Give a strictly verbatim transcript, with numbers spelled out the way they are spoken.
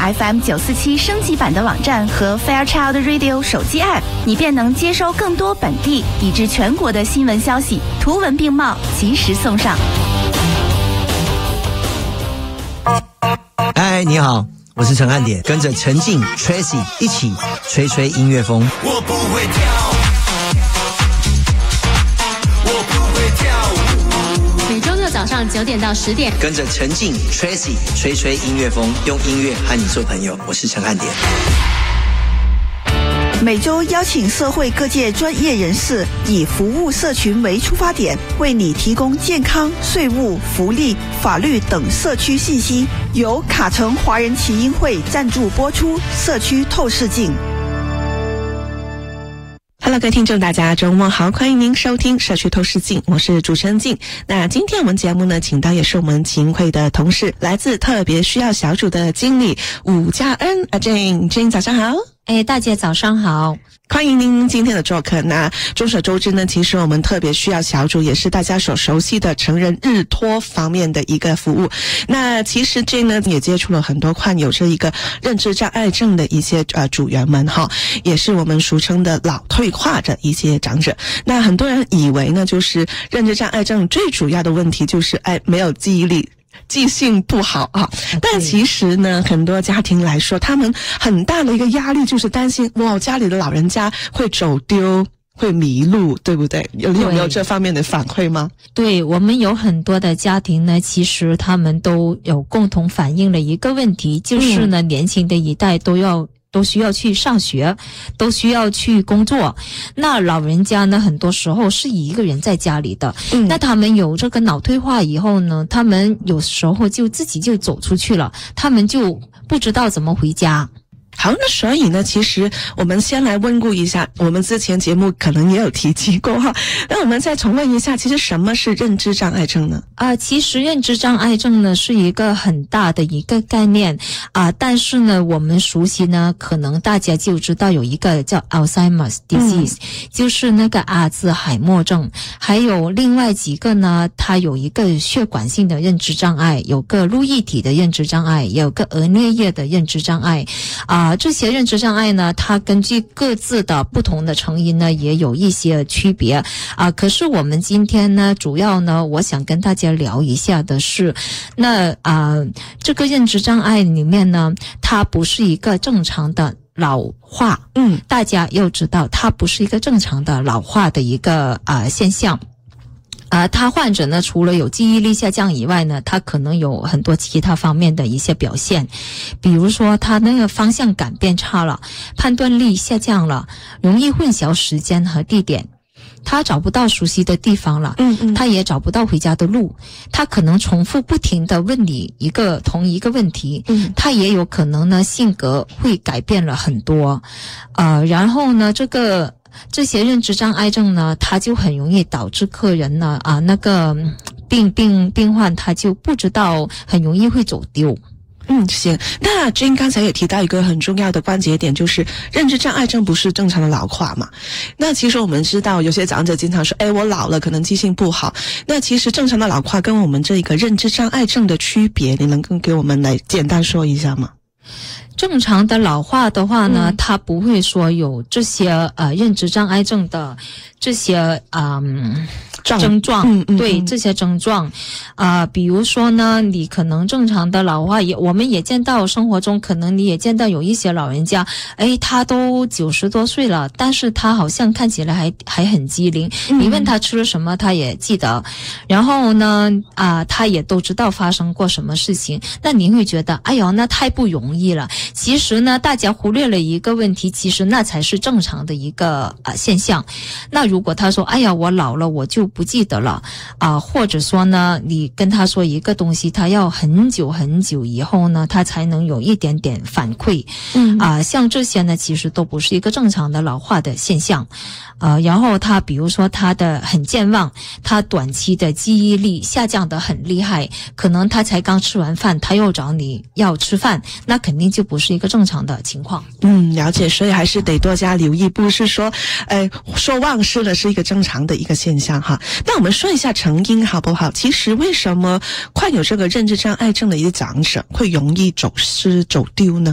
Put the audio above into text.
F M 九四七升级版的网站和 Fairchild Radio 手机 App， 你便能接收更多本地以至全国的新闻消息，图文并茂，及时送上。 嗨，你好，我是陈汉典，跟着陈静 Tracy 一起吹吹音乐风。 我不会跳，我不会跳舞。 每周六早上九点到十点， 跟着陈静 Tracy 吹吹音乐风，用音乐和你做朋友。我是陈汉典。 每周邀请社会各界专业人士，以服务社群为出发点，为你提供健康、税务、福利、法律等社区信息。由卡城华人耆英会赞助播出《社区透视镜》。 Hello， 各位听众，大家周末好，欢迎您收听社区透视镜，我是主持人静。那今天我们节目呢，请到也是我们耆英会的同事，来自特别需要小组的经理伍家恩阿 Jane，Jane 早上好。 哎，大姐早上好。 欢迎您今天的做客。那众所周知呢，其实我们特别需要小组也是大家所熟悉的成人日托方面的一个服务。那其实这呢也接触了很多患有这一个认知障碍症的一些呃组员们哈，也是我们俗称的老退化的一些长者。那很多人以为呢，就是认知障碍症最主要的问题就是哎没有记忆力。记性不好啊，但其实呢，很多家庭来说，他们很大的一个压力就是担心，哇，家里的老人家会走丢，会迷路，对不对？有有没有这方面的反馈吗？ 对，我们有很多的家庭呢，其实他们都有共同反映了一个问题，就是呢，嗯、年轻的一代都要。都需要去上学，都需要去工作。那老人家呢，很多时候是一个人在家里的。嗯，那他们有这个脑退化以后呢，他们有时候就自己就走出去了，他们就不知道怎么回家。 好，那所以呢，其实我们先来温故一下，我们之前节目可能也有提及过哈。那我们再重温一下，其实什么是认知障碍症呢？ 啊、呃，其实认知障碍症呢是一个很大的一个概念啊、呃，但是呢，我们熟悉呢，可能大家就知道有一个叫 Alzheimer's disease，、嗯、就是那个阿兹海默症，还有另外几个呢，它有一个血管性的认知障碍，有个路易体的认知障碍，也有个额颞叶的认知障碍啊。呃这些认知障碍呢，它根据各自的不同的成因呢，也有一些区别啊。可是我们今天呢，主要呢，我想跟大家聊一下的是，那啊，这个认知障碍里面呢，它不是一个正常的老化，嗯，大家要知道，它不是一个正常的老化的一个啊、呃、现象。呃，他患者呢，除了有记忆力下降以外呢，他可能有很多其他方面的一些表现，比如说他那个方向感变差了，判断力下降了，容易混淆时间和地点，他找不到熟悉的地方了，嗯嗯，他也找不到回家的路，他可能重复不停地问你一个同一个问题，嗯，他也有可能呢性格会改变了很多，呃，然后呢这个。这些认知障碍症呢，它就很容易导致客人呢啊那个病病病患他就不知道，很容易会走丢。 嗯，行。那 Jane 刚才也提到一个很重要的关节点，就是认知障碍症不是正常的老化嘛。那其实我们知道，有些长者经常说，哎，我老了，可能记性不好。那其实正常的老化跟我们这个认知障碍症的区别，你能够给我们来简单说一下吗？ 正常的老化的话呢，嗯、它不会说有这些呃认知障碍症的这些嗯症状，嗯嗯、对这些症状啊、呃，比如说呢，你可能正常的老化也，我们也见到生活中可能你也见到有一些老人家，哎，他都九十多岁了，但是他好像看起来还还很机灵，嗯、你问他吃了什么，他也记得，然后呢啊、呃，他也都知道发生过什么事情，那你会觉得，哎呦，那太不容易了。其实呢，大家忽略了一个问题，其实那才是正常的一个呃现象。那如果他说，哎呀，我老了，我就不记得了啊、呃，或者说呢，你跟他说一个东西，他要很久很久以后呢，他才能有一点点反馈。嗯啊、呃，像这些呢，其实都不是一个正常的老化的现象。呃，然后他比如说他的很健忘，他短期的记忆力下降得很厉害，可能他才刚吃完饭，他又找你要吃饭，那肯定就不是一个正常的情况。 嗯，了解，所以还是得多加留意，不是说，呃，说忘失了是一个正常的一个现象哈。那我们说一下成因好不好？其实为什么患有这个认知障碍症的一些长者会容易走失走丢呢？